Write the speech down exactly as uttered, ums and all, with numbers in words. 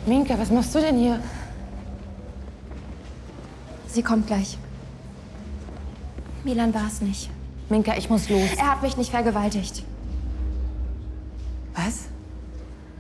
Minka, was machst du denn hier? Sie kommt gleich. Milan war es nicht. Minka, ich muss los. Er hat mich nicht vergewaltigt. Was?